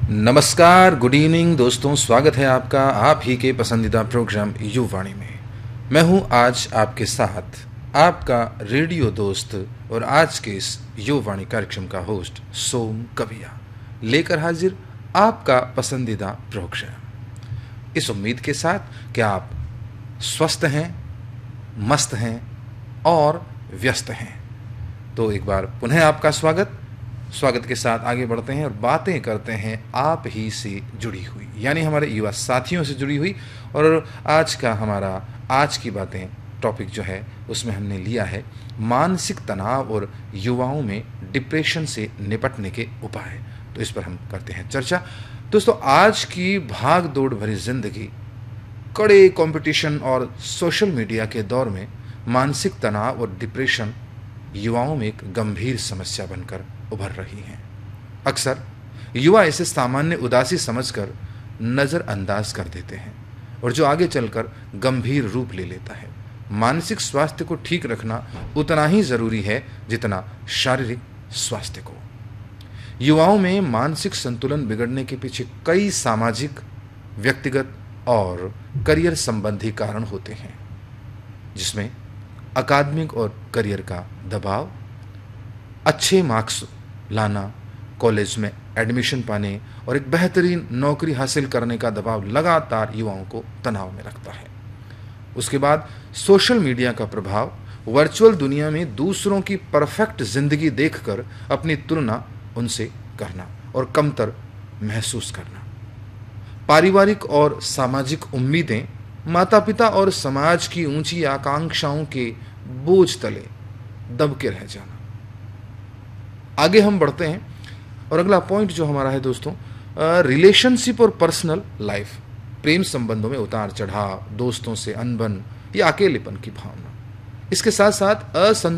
नमस्कार, good evening दोस्तों। स्वागत है आपका आप ही के पसंदीदा प्रोग्राम युवावाणी में। मैं हूं आज आपके साथ आपका रेडियो दोस्त और आज के इस युवावाणी कार्यक्रम का होस्ट सोम कविया लेकर हाजिर आपका पसंदीदा प्रोग्राम, इस उम्मीद के साथ कि आप स्वस्थ हैं, मस्त हैं और व्यस्त हैं। तो एक बार पुनः आपका स्वागत के साथ आगे बढ़ते हैं और बातें करते हैं आप ही से जुड़ी हुई, यानी हमारे युवा साथियों से जुड़ी हुई। और आज की बातें टॉपिक जो है उसमें हमने लिया है मानसिक तनाव और युवाओं में डिप्रेशन से निपटने के उपाय। तो इस पर हम करते हैं चर्चा। दोस्तों, आज की भाग दौड़ भरी जिंदगी, कड़े कंपटीशन और सोशल मीडिया के दौर में मानसिक तनाव और डिप्रेशन युवाओं में एक गंभीर समस्या बनकर उभर रही हैं। अक्सर युवा इसे सामान्य उदासी समझकर नज़रअंदाज कर देते हैं और जो आगे चलकर गंभीर रूप ले लेता है। मानसिक स्वास्थ्य को ठीक रखना उतना ही जरूरी है जितना शारीरिक स्वास्थ्य को। युवाओं में मानसिक संतुलन बिगड़ने के पीछे कई सामाजिक, व्यक्तिगत और करियर संबंधी कारण होते हैं, जिसमें अकादमिक और करियर का दबाव, अच्छे मार्क्स लाना, कॉलेज में एडमिशन पाने और एक बेहतरीन नौकरी हासिल करने का दबाव लगातार युवाओं को तनाव में रखता है। उसके बाद सोशल मीडिया का प्रभाव, वर्चुअल दुनिया में दूसरों की परफेक्ट जिंदगी देखकर अपनी तुलना उनसे करना और कमतर महसूस करना, पारिवारिक और सामाजिक उम्मीदें, माता पिता और समाज की ऊंची आकांक्षाओं के बोझ तले दब के रह जाना। आगे हम बढ़ते हैं और अगला पॉइंट जो हमारा है दोस्तों, रिलेशनशिप और पर्सनल लाइफ, प्रेम संबंधों में उतार चढ़ाव, दोस्तों से अनबन या अकेलेपन की भावना। इसके साथ साथ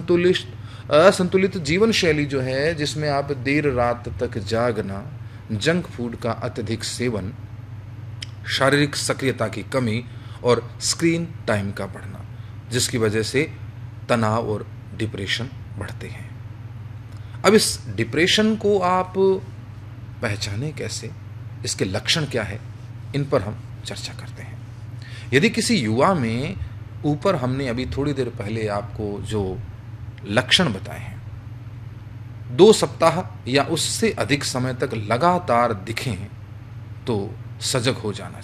असंतुलित जीवन शैली जो है, जिसमें आप देर रात तक जागना, जंक फूड का अत्यधिक सेवन, शारीरिक सक्रियता की कमी और स्क्रीन टाइम का बढ़ना, जिसकी वजह से तनाव और डिप्रेशन बढ़ते हैं। अब इस डिप्रेशन को आप पहचाने कैसे, इसके लक्षण क्या है, इन पर हम चर्चा करते हैं। यदि किसी युवा में ऊपर हमने अभी थोड़ी देर पहले आपको जो लक्षण बताए हैं, 2 सप्ताह या उससे अधिक समय तक लगातार दिखें तो सजग हो जाना